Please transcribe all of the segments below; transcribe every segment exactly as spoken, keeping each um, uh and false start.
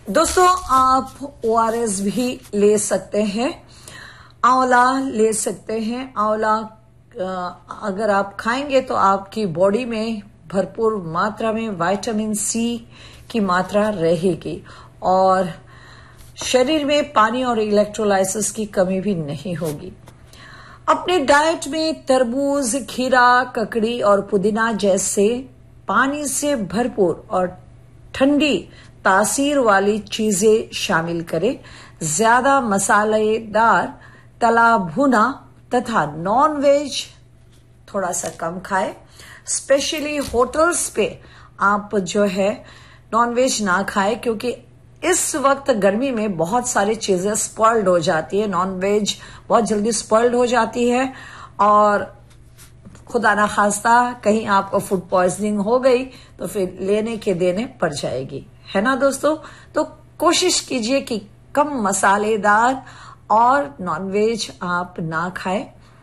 दोस्तों, आप O R S भी ले सकते हैं, आंवला ले सकते हैं। आंवला अगर आप खाएंगे तो आपकी बॉडी में भरपूर मात्रा में विटामिन सी की मात्रा रहेगी और शरीर में पानी और इलेक्ट्रोलाइसिस की कमी भी नहीं होगी। अपने डाइट में तरबूज, खीरा, ककड़ी और पुदीना जैसे पानी से भरपूर और ठंडी तासीर वाली चीजें शामिल करें। ज्यादा मसालेदार, तला भुना तथा नॉन वेज थोड़ा सा कम खाएं। स्पेशली होटल्स पे आप जो है नॉन वेज ना खाएं, क्योंकि इस वक्त गर्मी में बहुत सारी चीजें स्पॉइल्ड हो जाती है। नॉन वेज बहुत जल्दी स्पॉइल्ड हो जाती है और खुदा ना खास्ता कहीं आपको फूड पॉइजनिंग हो गई तो फिर लेने के देने पड़ जाएगी, है ना दोस्तों। तो कोशिश कीजिए कि कम मसालेदार और नॉनवेज आप ना खाएं।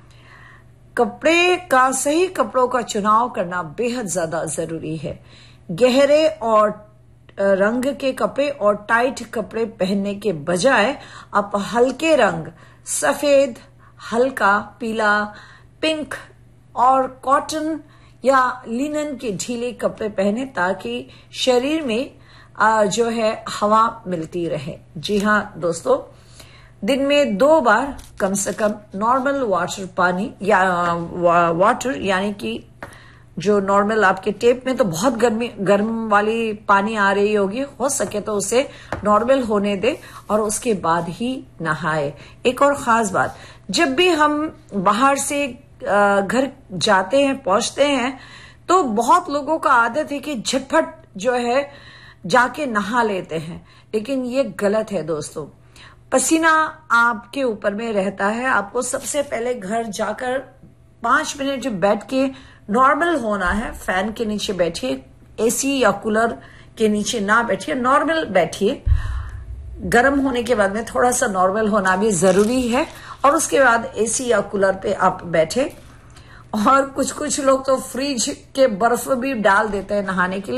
कपड़े का सही कपड़ों का चुनाव करना बेहद ज्यादा जरूरी है। गहरे और रंग के कपड़े और टाइट कपड़े पहनने के बजाय आप हल्के रंग, सफेद, हल्का पीला, पिंक और कॉटन या लिनन के ढीले कपड़े पहने ताकि शरीर में जो है हवा मिलती रहे। जी हाँ दोस्तों, दिन में दो बार कम से कम नॉर्मल वाटर पानी या वाटर यानी कि जो नॉर्मल आपके टेप में तो बहुत गर्मी गर्म वाली पानी आ रही होगी, हो सके तो उसे नॉर्मल होने दे और उसके बाद ही नहाए। एक और खास बात, जब भी हम बाहर से घर जाते हैं, पहुंचते हैं, तो बहुत लोगों का आदत है कि झटपट जो है जाके नहा लेते हैं, लेकिन ये गलत है दोस्तों। पसीना आपके ऊपर में रहता है। आपको सबसे पहले घर जाकर पांच मिनट बैठ के नॉर्मल होना है। फैन के नीचे बैठिए, एसी या कूलर के नीचे ना बैठिए, नॉर्मल बैठिए। गर्म होने के बाद में थोड़ा सा नॉर्मल होना भी जरूरी है और उसके बाद एसी या कूलर पे आप बैठे। और कुछ कुछ लोग तो फ्रिज के बर्फ भी डाल देते हैं नहाने के लिए।